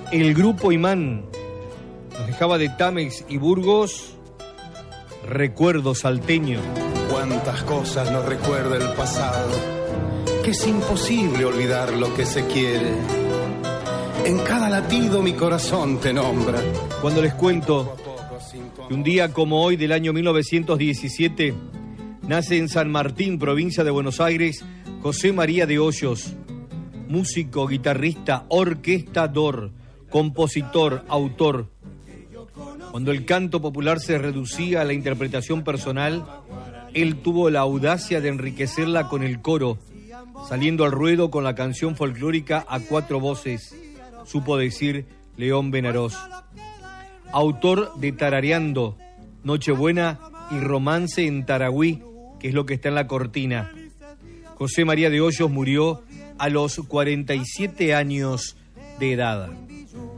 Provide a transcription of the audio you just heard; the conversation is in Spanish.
El Grupo Imán nos dejaba de Tamex y Burgos, Recuerdo Salteño. Cuántas cosas nos recuerda el pasado, que es imposible olvidar lo que se quiere. En cada latido mi corazón te nombra. Cuando les cuento que un día como hoy del año 1917 nace en San Martín, provincia de Buenos Aires, José María de Hoyos, músico, guitarrista, orquestador, compositor, autor. Cuando el canto popular se reducía a la interpretación personal, él tuvo la audacia de enriquecerla con el coro, saliendo al ruedo con la canción folclórica a cuatro voces, supo decir León Benarós. Autor de Tarareando, Nochebuena y Romance en Taragüí, que es lo que está en la cortina. José María de Hoyos murió a los 47 años de edad.